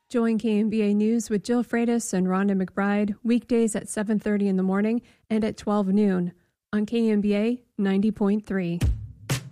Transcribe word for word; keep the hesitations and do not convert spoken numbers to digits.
Join K M B A News with Jill Freitas and Rhonda McBride weekdays at seven thirty in the morning and at twelve noon on K M B A ninety point three.